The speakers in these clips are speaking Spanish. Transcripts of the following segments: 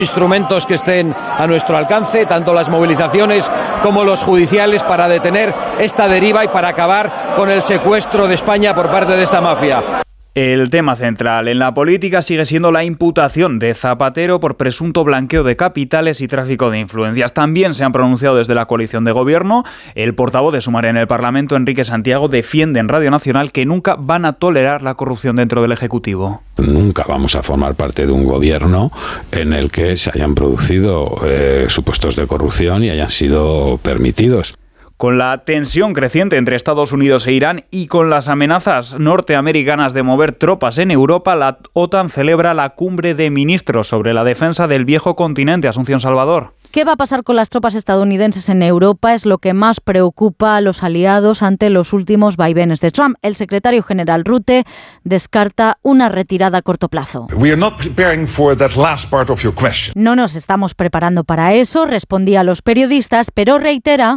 Instrumentos que estén a nuestro alcance, tanto las movilizaciones como los judiciales, para detener esta deriva y para acabar con el secuestro de España por parte de esta mafia. El tema central en la política sigue siendo la imputación de Zapatero por presunto blanqueo de capitales y tráfico de influencias. También se han pronunciado desde la coalición de gobierno. El portavoz de Sumar en el Parlamento, Enrique Santiago, defiende en Radio Nacional que nunca van a tolerar la corrupción dentro del Ejecutivo. Nunca vamos a formar parte de un gobierno en el que se hayan producido supuestos de corrupción y hayan sido permitidos. Con la tensión creciente entre Estados Unidos e Irán y con las amenazas norteamericanas de mover tropas en Europa, la OTAN celebra la cumbre de ministros sobre la defensa del viejo continente. Asunción Salvador. ¿Qué va a pasar con las tropas estadounidenses en Europa? Es lo que más preocupa a los aliados ante los últimos vaivenes de Trump. El secretario general Rutte descarta una retirada a corto plazo. No nos estamos preparando para eso, respondía a los periodistas, pero reitera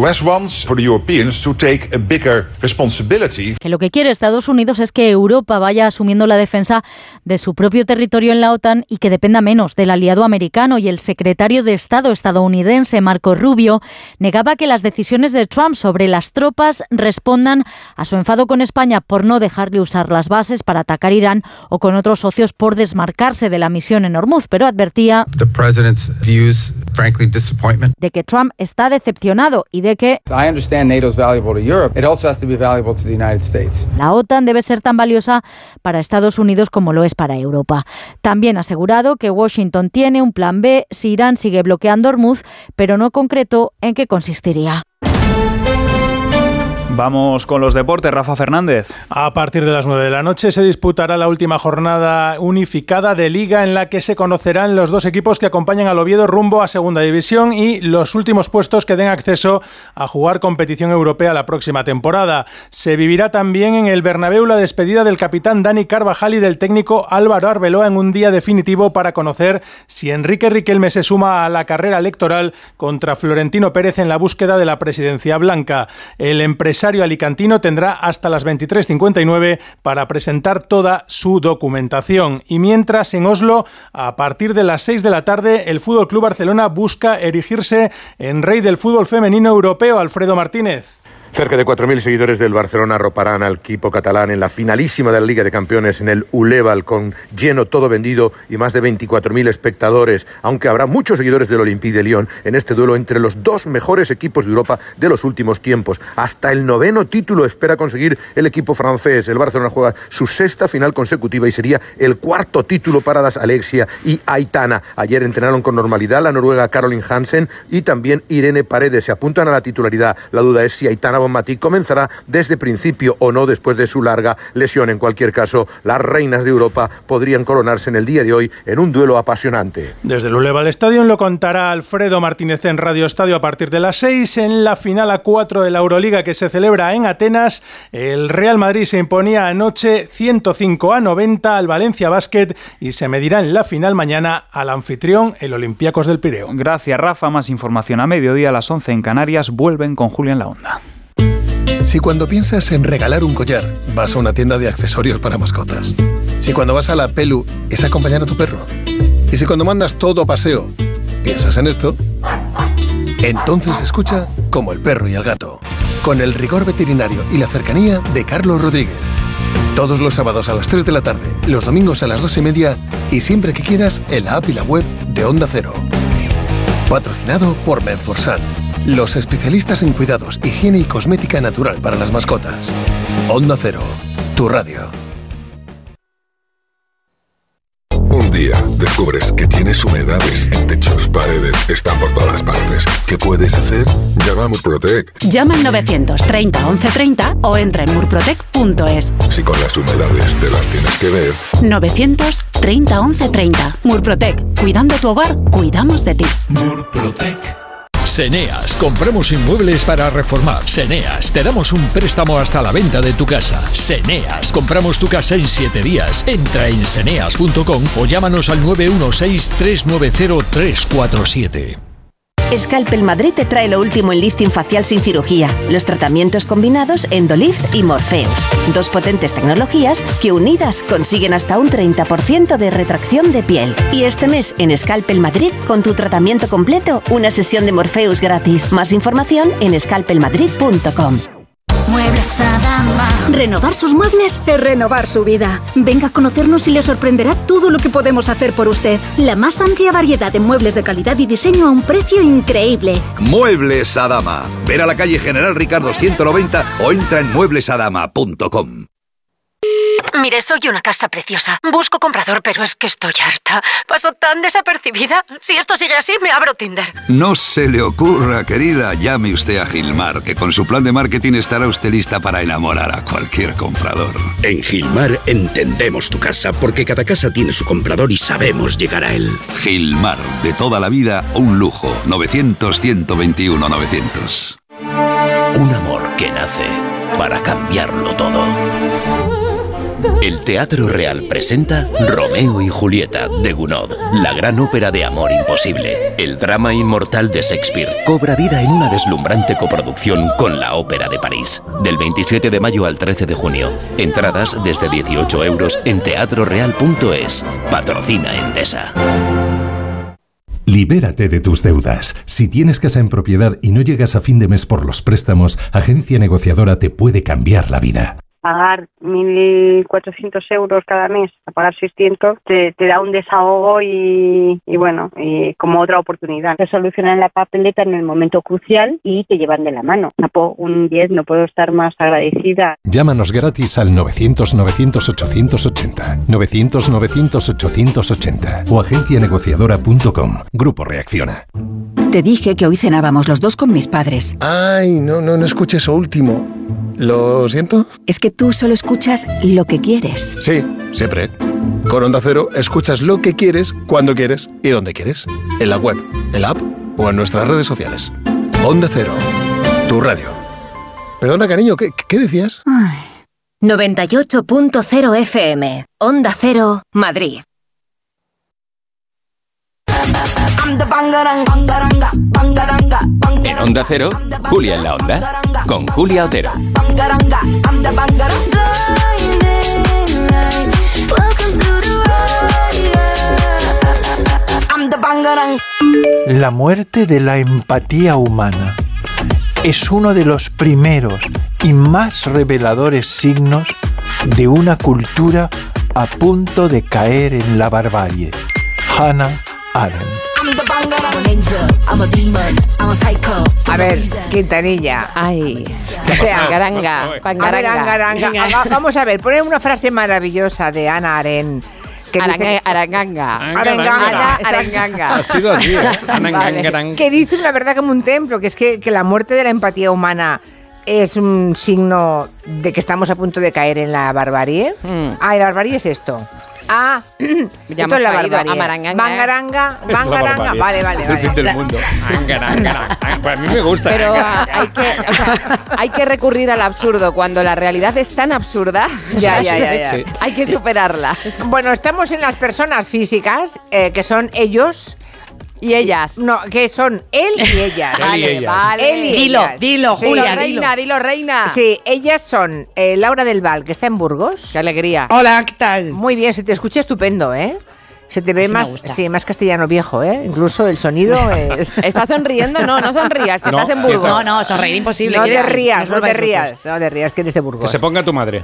que lo que quiere Estados Unidos es que Europa vaya asumiendo la defensa de su propio territorio en la OTAN y que dependa menos del aliado americano. Y el secretario de Estado estadounidense Marco Rubio negaba que las decisiones de Trump sobre las tropas respondan a su enfado con España por no dejarle usar las bases para atacar Irán o con otros socios por desmarcarse de la misión en Hormuz, pero advertía de que Trump está decepcionado y de que la OTAN debe ser tan valiosa para Estados Unidos como lo es para Europa. También ha asegurado que Washington tiene un plan B si Irán sigue bloqueando Hormuz, pero no concretó en qué consistiría. Vamos con los deportes, Rafa Fernández. A partir de las 9 de la noche se disputará la última jornada unificada de Liga, en la que se conocerán los dos equipos que acompañan al Oviedo rumbo a Segunda División y los últimos puestos que den acceso a jugar competición europea la próxima temporada. Se vivirá también en el Bernabéu la despedida del capitán Dani Carvajal y del técnico Álvaro Arbeloa en un día definitivo para conocer si Enrique Riquelme se suma a la carrera electoral contra Florentino Pérez en la búsqueda de la presidencia blanca. El empresario alicantino tendrá hasta las 23:59 para presentar toda su documentación. Y mientras, en Oslo, a partir de las 6 de la tarde, el FC Barcelona busca erigirse en rey del fútbol femenino europeo. Alfredo Martínez. Cerca de 4.000 seguidores del Barcelona arroparán al equipo catalán en la finalísima de la Liga de Campeones en el Uleval, con lleno todo vendido y más de 24.000 espectadores, aunque habrá muchos seguidores del Olympique de Lyon en este duelo entre los dos mejores equipos de Europa de los últimos tiempos. Hasta el 9º título espera conseguir el equipo francés. El Barcelona juega su 6ª final consecutiva y sería el 4º título para las Alexia y Aitana. Ayer entrenaron con normalidad la noruega Caroline Hansen y también Irene Paredes. Se apuntan a la titularidad. La duda es si Aitana Bonmatí comenzará desde principio o no después de su larga lesión. En cualquier caso, las reinas de Europa podrían coronarse en el día de hoy en un duelo apasionante. Desde el Uleval Stadium lo contará Alfredo Martínez en Radio Estadio a partir de las 6. En la final A4 de la Euroliga que se celebra en Atenas, el Real Madrid se imponía anoche 105-90 al Valencia Basket y se medirá en la final mañana al anfitrión, el Olympiacos del Pireo. Gracias, Rafa. Más información a mediodía a las 11 en Canarias. Vuelven con Julia en la Onda. Si cuando piensas en regalar un collar, vas a una tienda de accesorios para mascotas. Si cuando vas a la Pelu, es acompañar a tu perro. Y si cuando mandas todo a paseo, piensas en esto, entonces escucha Como el perro y el gato, con el rigor veterinario y la cercanía de Carlos Rodríguez. Todos los sábados a las 3 de la tarde, los domingos a las 2:30 y siempre que quieras en la app y la web de Onda Cero. Patrocinado por Menforsan, los especialistas en cuidados, higiene y cosmética natural para las mascotas. Onda Cero, tu radio. Un día descubres que tienes humedades en techos, paredes, están por todas partes. ¿Qué puedes hacer? Llama a Murprotec. Llama al 930 1130 o entra en murprotec.es. Si con las humedades te las tienes que ver. 930 1130. Murprotec. Cuidando tu hogar, cuidamos de ti. Murprotec. Seneas, compramos inmuebles para reformar. Seneas, te damos un préstamo hasta la venta de tu casa. Seneas, compramos tu casa en 7 días. Entra en seneas.com o llámanos al 916-390-347. Scalpel Madrid te trae lo último en lifting facial sin cirugía, los tratamientos combinados Endolift y Morpheus. 2 potentes tecnologías que unidas consiguen hasta un 30% de retracción de piel. Y este mes en Scalpel Madrid, con tu tratamiento completo, una sesión de Morpheus gratis. Más información en scalpelmadrid.com. Muebles Adama. Renovar sus muebles es renovar su vida. Venga a conocernos y le sorprenderá todo lo que podemos hacer por usted. La más amplia variedad de muebles de calidad y diseño a un precio increíble. Muebles Adama. Ven a la calle General Ricardo 190 o entra en mueblesadama.com. Mire, soy una casa preciosa. Busco comprador, pero es que estoy harta. Paso tan desapercibida. Si esto sigue así, me abro Tinder. No se le ocurra, querida. Llame usted a Gilmar, que con su plan de marketing estará usted lista para enamorar a cualquier comprador. En Gilmar entendemos tu casa, porque cada casa tiene su comprador y sabemos llegar a él. Gilmar, de toda la vida, un lujo. 900-121-900. Un amor que nace para cambiarlo todo. El Teatro Real presenta Romeo y Julieta de Gounod, la gran ópera de amor imposible. El drama inmortal de Shakespeare cobra vida en una deslumbrante coproducción con la Ópera de París. Del 27 de mayo al 13 de junio. Entradas desde 18 euros en teatroreal.es. Patrocina Endesa. Libérate de tus deudas. Si tienes casa en propiedad y no llegas a fin de mes por los préstamos, Agencia Negociadora te puede cambiar la vida. Pagar 1.400 euros cada mes, a pagar 600, te da un desahogo y bueno, y como otra oportunidad. Te solucionan la papeleta en el momento crucial y te llevan de la mano. Un 10, no puedo estar más agradecida. Llámanos gratis al 900-900-880, 900-900-880 o agencianegociadora.com. Grupo Reacciona. Te dije que hoy cenábamos los dos con mis padres. Ay, no escuché eso último. ¿Lo siento? Es que tú solo escuchas lo que quieres. Sí, siempre. Con Onda Cero escuchas lo que quieres, cuando quieres y donde quieres. En la web, en la app o en nuestras redes sociales. Onda Cero, tu radio. Perdona, cariño, ¿qué decías? 98.0 FM, Onda Cero, Madrid. En Onda Cero, Julia en la Onda, con Julia Otero. La muerte de la empatía humana es uno de los primeros y más reveladores signos de una cultura a punto de caer en la barbarie. Hannah Arendt. A ver, Quintanilla. Ay, o sea, pangaranga. Vamos a ver, poner una frase maravillosa de Hannah Arendt. Aranganga. Ha sido así, vale. Que dice una verdad como un templo, que es que la muerte de la empatía humana es un signo de que estamos a punto de caer en la barbarie. La barbarie es esto. Esto es la barbarie. Bangaranga. Vale. Es el fin del mundo. Pues a mí me gusta. Pero hay que recurrir al absurdo. Cuando la realidad es tan absurda, ya. Sí. Hay que superarla. Bueno, estamos en las personas físicas, que son ellos y ellas. No, que son él y ellas. Vale. Dilo, sí, Julia. Dilo, reina. Sí, ellas son Laura del Val, que está en Burgos. Qué alegría. Hola, ¿qué tal? Muy bien, se te escucha estupendo, ¿eh? Se te ve más castellano viejo, ¿eh? Incluso el sonido es... ¿Estás sonriendo? No sonrías, que estás en Burgos. No, sonreír imposible. No te rías, que eres de Burgos. Que se ponga tu madre.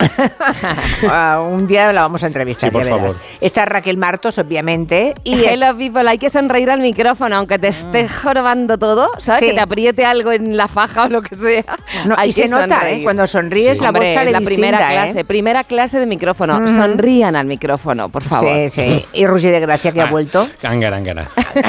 Un día la vamos a entrevistar, sí, por favor. Está Raquel Martos, obviamente. Y Hello, people, hay que sonreír al micrófono, aunque te esté jorobando todo, ¿sabes? Sí. Que te apriete algo en la faja o lo que sea. Y se nota, cuando sonríes, la voz sale la distinta, primera clase de micrófono. Sonrían al micrófono, por favor. Sí. Y Roger de Gracia, que ha vuelto. Angara.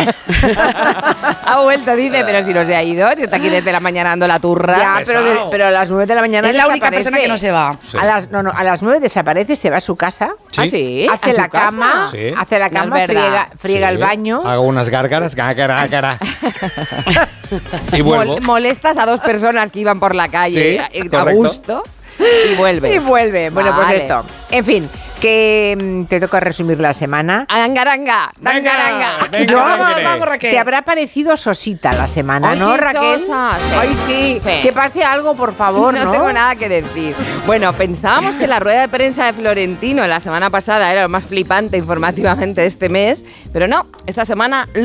Ha vuelto, dice, pero si no se ha ido, si está aquí desde la mañana dando la turra. Ya, pero a las 9 de la mañana es la única persona que no se va. Sí. A las 9 desaparece, se va a su casa. ¿Sí? ¿Ah, sí? Hace la cama, friega el baño. Hago unas gárgaras, gárgara. Y vuelvo. Molestas a dos personas que iban por la calle a gusto. Y vuelve. Bueno, pues esto. En fin, que te toca resumir la semana. Angaranga, dangaranga. Vamos, Raquel. Te habrá parecido sosita la semana, Ay, ¿no, Raquel? sosa, sí. Ay, sí. Que pase algo, por favor, ¿no? No tengo nada que decir. Bueno, pensábamos que la rueda de prensa de Florentino la semana pasada era lo más flipante informativamente de este mes, pero no, esta semana